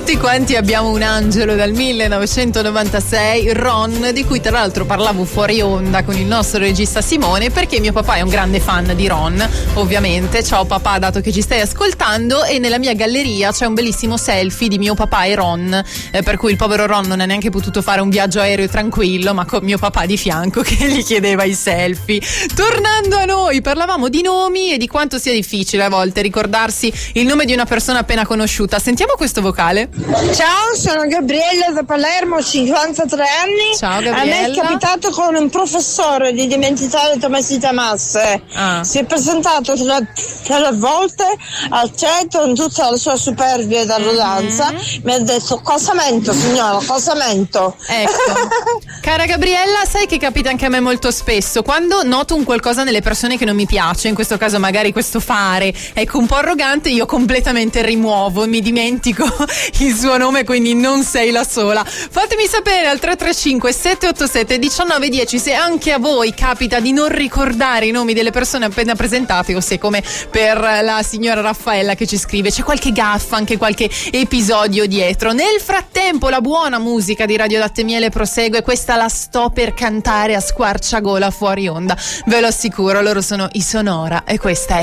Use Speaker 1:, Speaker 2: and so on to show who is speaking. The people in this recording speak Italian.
Speaker 1: Tutti quanti abbiamo un angelo dal 1996, Ron, di cui tra l'altro parlavo fuori onda con il nostro regista Simone, perché mio papà è un grande fan di Ron, ovviamente. Ciao papà, dato che ci stai ascoltando, e nella mia galleria c'è un bellissimo selfie di mio papà e Ron, per cui il povero Ron non ha neanche potuto fare un viaggio aereo tranquillo, ma con mio papà di fianco che gli chiedeva i selfie. Tornando a noi, parlavamo di nomi e di quanto sia difficile a volte ricordarsi il nome di una persona appena conosciuta. Sentiamo questo vocale.
Speaker 2: Ciao, sono Gabriella da Palermo, 53 anni.
Speaker 1: Ciao Gabriella.
Speaker 2: A me è capitato con un professore di dimenticare Tomasi Tamasse. Si è presentato tre volte al CET con tutta la sua superbia ed arroganza. Mi ha detto: casamento signora, casamento.
Speaker 1: Ecco. Cara Gabriella, sai che capita anche a me molto spesso quando noto un qualcosa nelle persone che non mi piace, in questo caso magari questo fare, ecco, un po' arrogante, io completamente rimuovo, mi dimentico il suo nome, quindi non sei la sola. Fatemi sapere al 335 787 1910 se anche a voi capita di non ricordare i nomi delle persone appena presentate, o se come per la signora Raffaella che ci scrive c'è qualche gaffa, anche qualche episodio dietro. Nel frattempo la buona musica di Radio Latte e Miele prosegue, questa la sto per cantare a squarciagola fuori onda, ve lo assicuro. Loro sono i Sonora e questa è